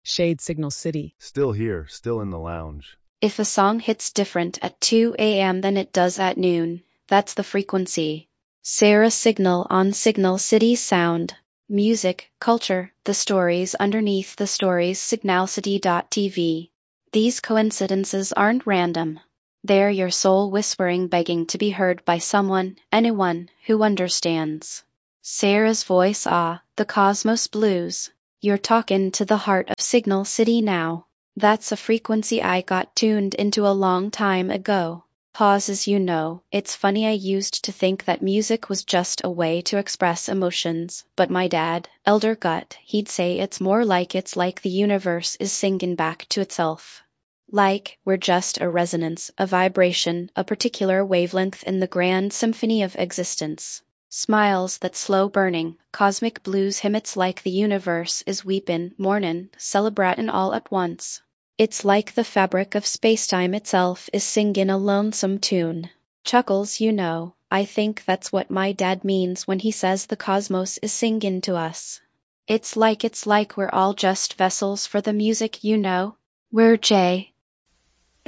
Shade Signal City. Still here, still in the lounge. If a song hits different at 2 a.m. than it does at noon, that's the frequency. Sarah Signal on Signal City Sound. Music, culture, the stories underneath the stories. Signalcity.tv. These coincidences aren't random. They're your soul whispering, begging to be heard by someone, anyone, who understands. Sarah's voice, the Cosmos Blues. You're talking to the heart of Signal City now. That's a frequency I got tuned into a long time ago. Pauses. It's funny, I used to think that music was just a way to express emotions, but my dad, Elder Gut, he'd say it's like the universe is singing back to itself. Like, we're just a resonance, a vibration, a particular wavelength in the grand symphony of existence. Smiles that slow burning, cosmic blues hymn. It's like the universe is weepin', mournin', celebratin' all at once. It's like the fabric of spacetime itself is singin' a lonesome tune. Chuckles. I think that's what my dad means when he says the cosmos is singin' to us. It's like we're all just vessels for the music. We're